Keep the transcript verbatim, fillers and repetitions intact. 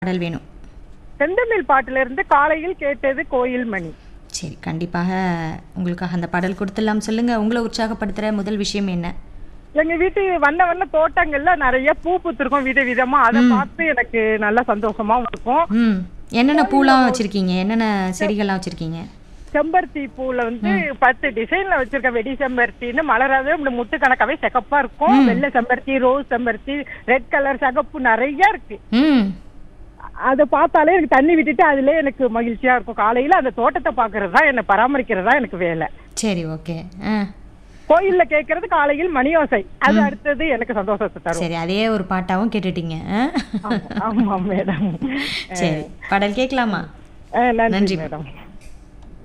பாடல் வேணும். செந்தமிழ் பாட்டுல இருந்து காலையில் கேட்டது கோயில் மணி. சரி, கண்டிப்பாக உங்களுக்காக அந்த பாடல் கொடுத்துடலாம். சொல்லுங்க, உங்களை உற்சாகப்படுத்துற முதல் விஷயம் என்ன? எங்க வீட்டு வண்ண வண்ண தோட்டங்கள்ல நிறைய பூ பூத்திருக்கும் வித விதமா. அதை பார்த்து எனக்கு நல்ல சந்தோஷமா இருக்கும். ம் என்னென்ன பூலாம் வச்சிருக்கீங்க? என்னென்ன செடிகள்லாம் வச்சிருக்கீங்க? செம்பருத்தி பூல வந்து பத்து டிசைன்ல வச்சிருக்கேன். வெடி செம்பருத்தின்னு மலராவே முட்டு கணக்காவே சிகப்பா இருக்கும். வெள்ளை செம்பருத்தி, ரோஸ் செம்பருத்தி, ரெட் கலர் சிகப்பு நிறைய இருக்கு. ம் அதை பார்த்தாலே எனக்கு தண்ணி விட்டுட்டு அதுல எனக்கு மகிழ்ச்சியா இருக்கும். காலையில அந்த தோட்டத்தை பாக்குறது தான் என்ன பராமரிக்கிறதா எனக்கு வேலை. சரி, ஓகே. ஆ கோயில்ல கேட்கறது காலையில் மணியோசை. அது அடுத்தது எனக்கு சந்தோஷத்தை தரும். சரி, அதே ஒரு பாட்டாவும் கேட்டுட்டீங்க. ஆமா மேடம். சரி, பாடல் கேட்கலாமா? நன்றி மேடம்.